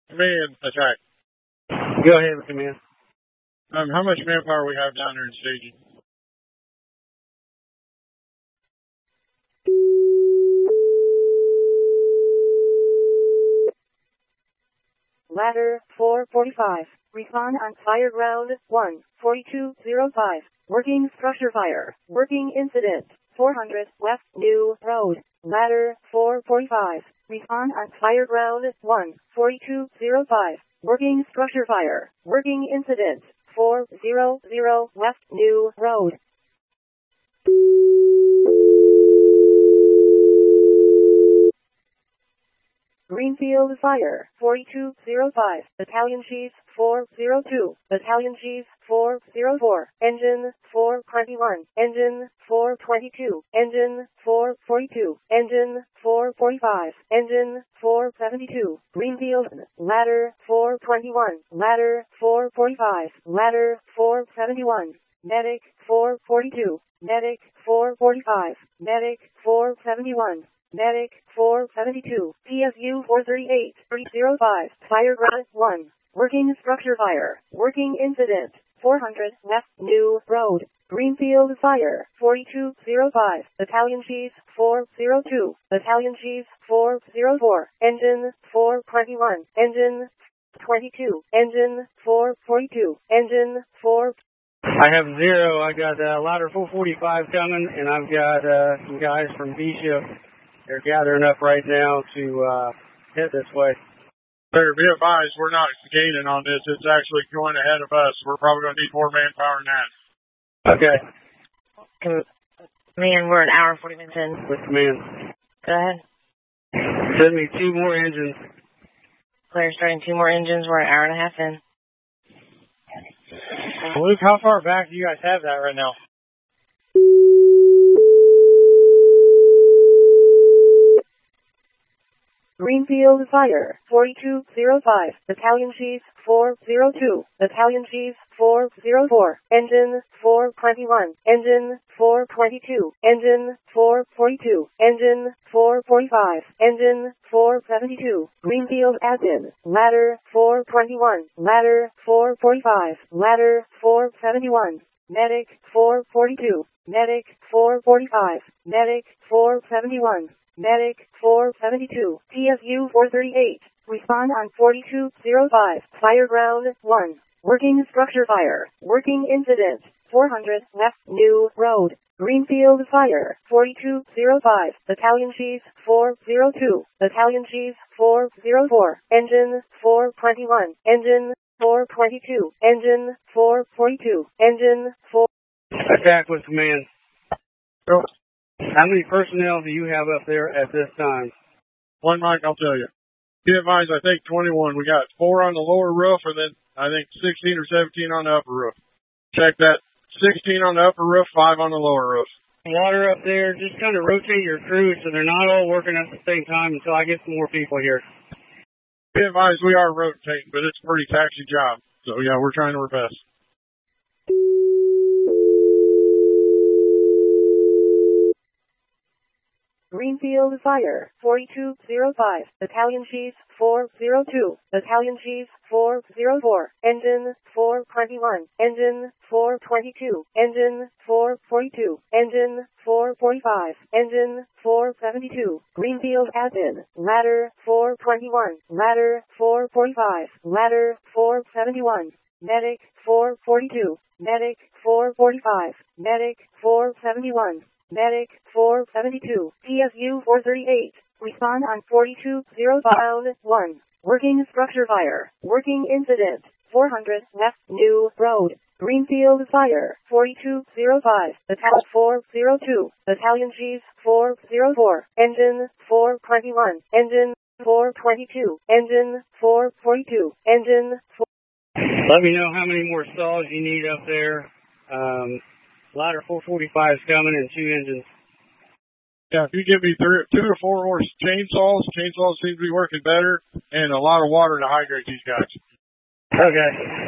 Command, attack. Go ahead with command. How much manpower we have down there in staging? Ladder 445. Recon on fire ground 14205. Working structure fire. Working incident. 400 West New Road. Ladder 445. Recon on fire ground 14205. Working structure fire. Working incident. 400 West New Road. Greenfield Fire, 4205, Battalion Chief, 402, Battalion Chief, 404, Engine, 421, Engine, 422, Engine, 442, Engine, 445, Engine, 472, Greenfield, Ladder, 421, Ladder, 445, Ladder, 471, Medic, 442, Medic, 445, Medic, 471. Medic 472, PSU 438, 305, Fire Ground 1, Working Structure Fire, Working Incident, 400 West New Road, Greenfield Fire, 4205, Battalion Chief 402, Battalion Chief 404, Engine 421, Engine 22, Engine 442, Engine 4. I have 0. I got ladder 445 coming, and I've got some guys from B-Ship. They're gathering up right now to head this way. Sir, be advised, we're not gaining on this. It's actually going ahead of us. We're probably going to need more manpower than that. Okay. Command, we're an hour and 40 minutes in. With command. Go ahead. Send me 2 more engines. Clear, starting 2 more engines. We're an hour and a half in. Luke, how far back do you guys have that right now? Greenfield Fire, 4205, Battalion Chief 402, Battalion Chief 404, Engine 421, Engine 422, Engine 442, Engine 445, Engine 472, Greenfield Admin, Ladder 421, Ladder 445, Ladder 471, Medic 442, Medic 445, Medic 471. Medic 472, PSU 438, respond on 4205, Fire Ground 1, Working Structure Fire, Working Incident, 400 West New Road, Greenfield Fire, 4205, Battalion Chief 402, Battalion Chief 404, Engine 421, Engine 422, Engine 442, Engine 4. Attack with command. Go. How many personnel do you have up there at this time? One, Mike, I'll tell you. Be advised, I think 21. We got 4 on the lower roof, and then I think 16 or 17 on the upper roof. Check that. 16 on the upper roof, 5 on the lower roof. Water up there. Just kind of rotate your crews so they're not all working at the same time until I get some more people here. Be advised, we are rotating, but it's a pretty taxing job. So, yeah, we're trying our best. Greenfield Fire, 4205, Battalion Chief 402, Battalion Chief 404, Engine 421, Engine 422, Engine 442, Engine 445, Engine 472, Greenfield Admin, Ladder 421, Ladder 445, Ladder 471, Medic 442, Medic 445, Medic 471. Medic 472, PSU 438, respond on 4205, 1, Working Structure Fire, Working Incident, 400 West New Road, Greenfield Fire, 4205, Battalion 402, Battalion Chief 404, Engine 421, Engine 422, Engine 442, Engine 4. Let me know how many more stalls you need up there. Ladder 445 is coming and 2 engines. Yeah, if you give me 2 or 4 horse chainsaws seem to be working better, and a lot of water to hydrate these guys. Okay.